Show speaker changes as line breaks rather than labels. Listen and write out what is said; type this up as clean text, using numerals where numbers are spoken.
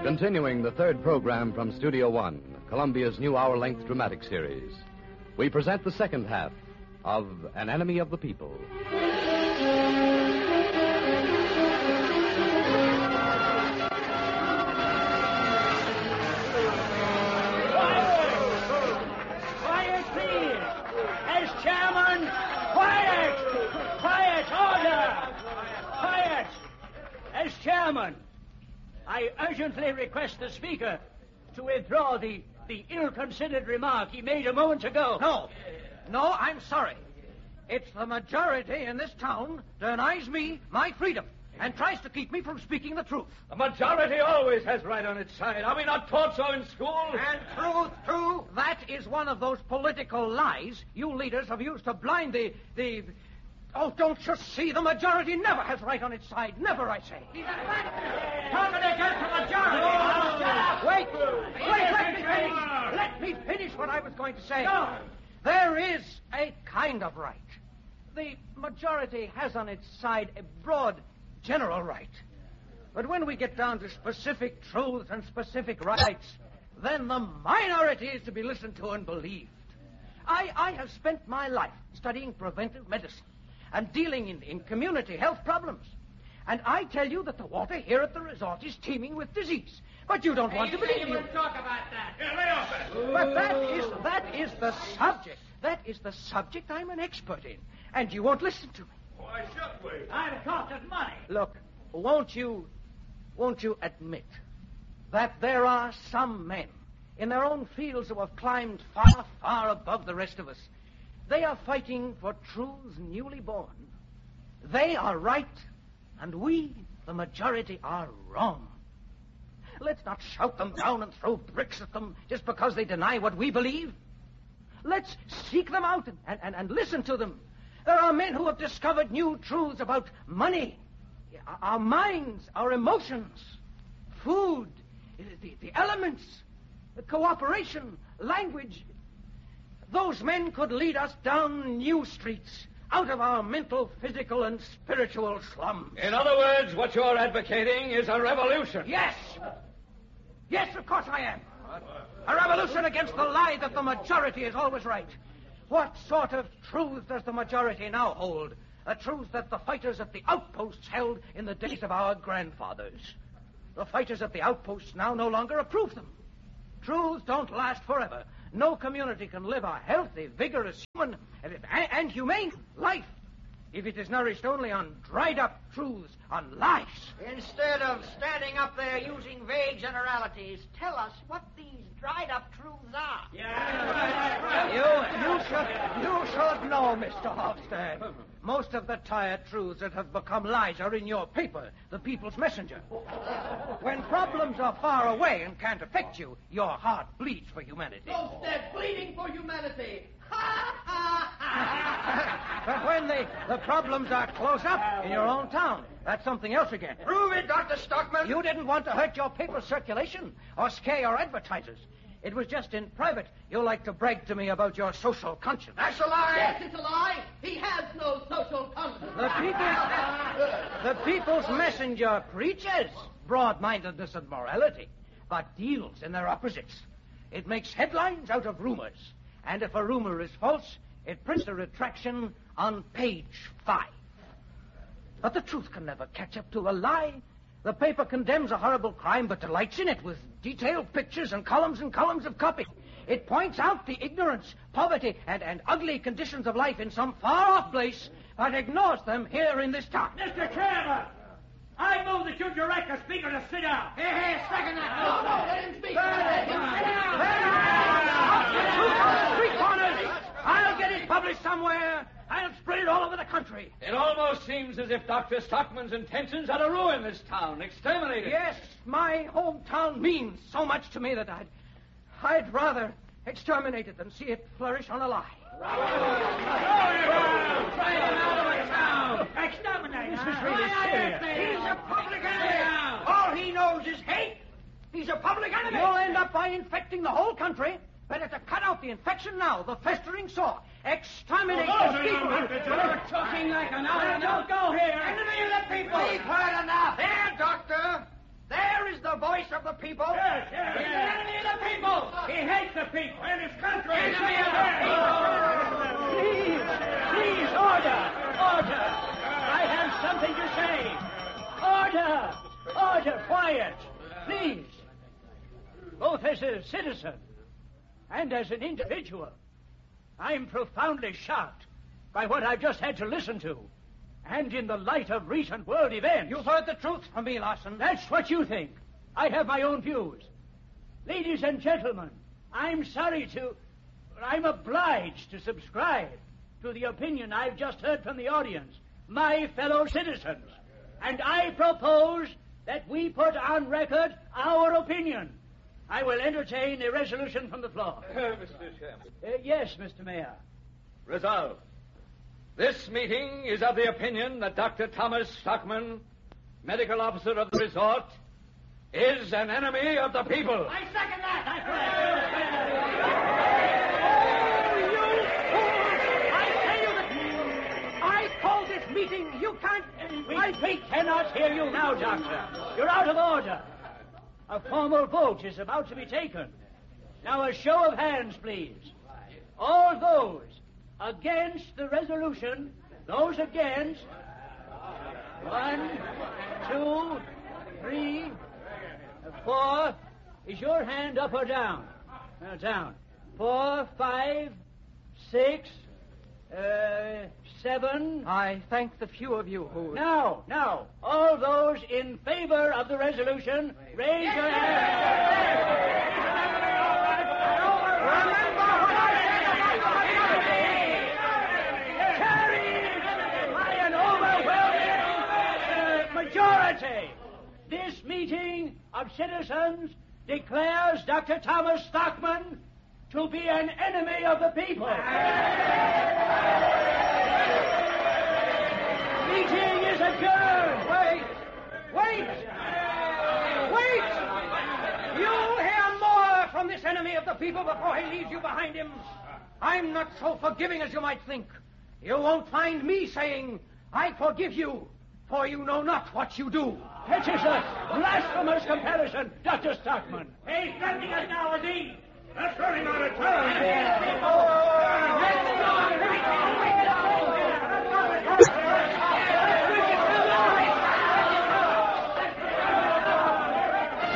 Continuing the third program from Studio One, Columbia's new hour-length dramatic series, we present the second half of An Enemy of the People.
Quiet, please! As chairman, quiet! Quiet, order! Quiet! As chairman, I urgently request the Speaker to withdraw the ill-considered remark he made a moment ago.
No, I'm sorry. It's the majority in this town denies me my freedom and tries to keep me from speaking the truth.
The majority always has right on its side. Are we not taught so in school?
And truth, too. That is one of those political lies you leaders have used to blind the... Oh, don't you see? The majority never has right on its side. Never, I say.
Talking against the majority!
Wait, let me finish. Let me finish what I was going to say.
No.
There is a kind of right. The majority has on its side a broad, general right. But when we get down to specific truths and specific rights, then the minority is to be listened to and believed. I have spent my life studying preventive medicine and dealing in community health problems. And I tell you that the water here at the resort is teeming with disease. But you don't want to believe me.
Talk about that.
Yeah, lay off that.
But that is the subject. That is the subject I'm an expert in. And you won't listen to me.
Why should we?
I'm talking money.
Look, won't you admit that there are some men in their own fields who have climbed far, far above the rest of us? They are fighting for truths newly born. They are right, and we, the majority, are wrong. Let's not shout them down and throw bricks at them just because they deny what we believe. Let's seek them out and listen to them. There are men who have discovered new truths about money, our minds, our emotions, food, the elements, the cooperation, language. Those men could lead us down new streets, out of our mental, physical, and spiritual slums.
In other words, what you're advocating is a revolution.
Yes! Yes, of course I am. A revolution against the lie that the majority is always right. What sort of truth does the majority now hold? A truth that the fighters at the outposts held in the days of our grandfathers. The fighters at the outposts now no longer approve them. Truths don't last forever. No community can live a healthy, vigorous, human, and humane life if it is nourished only on dried-up truths, on lies.
Instead of standing up there using vague generalities, tell us what these dried-up truths are.
You should know, Mr. Hofstad. Most of the tired truths that have become lies are in your paper, The People's Messenger. When problems are far away and can't affect you, your heart bleeds for humanity.
Hofstad bleeding for humanity.
But when the problems are close up in your own town, that's something else again.
Prove it, Dr. Stockman.
You didn't want to hurt your paper circulation or scare your advertisers. It was just in private you like to brag to me about your social conscience.
That's a lie. Yes, it's a lie. He has no social conscience.
The People's Messenger preaches broad-mindedness and morality, but deals in their opposites. It makes headlines out of rumors. And if a rumor is false, it prints a retraction on page 5. But the truth can never catch up to a lie. The paper condemns a horrible crime, but delights in it with detailed pictures and columns of copy. It points out the ignorance, poverty, and ugly conditions of life in some far-off place, but ignores them here in this town.
Mr. Chairman, I move that you direct the Speaker to sit down.
Here, second that. No, let him speak. Let him
Street corners! I'll get it published somewhere. I'll spread it all over the country.
It almost seems as if Dr. Stockman's intentions are to ruin this town, exterminate it.
Yes, my hometown means so much to me that I'd rather exterminate it than see it flourish on a lie.
Exterminate.
This is really serious.
He's a public enemy. All he knows is hate. He's a public enemy.
You'll end up by infecting the whole country. Better to cut out the infection now, the festering sore. Exterminate the people.
You're talking like an out. Don't go here.
Enemy of the people. We've heard enough. There, Doctor. There is the voice of the people?
Yes.
He's an enemy of the people.
He hates the people and his country.
Enemy of the people.
Please, order. I have something to say. Order, quiet. Please. Both as a citizen and as an individual, I'm profoundly shocked by what I've just had to listen to. And in the light of recent world events.
You've heard the truth from me, Larson.
That's what you think. I have my own views. Ladies and gentlemen, I'm obliged to subscribe to the opinion I've just heard from the audience, my fellow citizens. And I propose that we put on record our opinion. I will entertain a resolution from the floor.
Mr. Chairman.
Yes, Mr. Mayor.
Resolved. This meeting is of the opinion that Dr. Thomas Stockman, medical officer of the resort, is an enemy of the people.
I second that.
I call this meeting. You can't. We cannot hear you now, Doctor. You're out of order. A formal vote is about to be taken. Now, a show of hands, please. All those against the resolution, those against. 1, 2, 3, 4. Is your hand up or down? Down. 4, 5, 6, 7.
I thank the few of you who...
Now, all those in favor of the resolution, raise your hand.
Remember what I said.
Carried by an overwhelming majority. This meeting of citizens declares Dr. Thomas Stockman to be an enemy of the people. Meeting is adjourned.
Wait! You hear more from this enemy of the people before he leaves you behind him. I'm not so forgiving as you might think. You won't find me saying, I forgive you, for you know not what you do.
That is a blasphemous comparison, Dr. Stockman.
He's threatening us now, is he?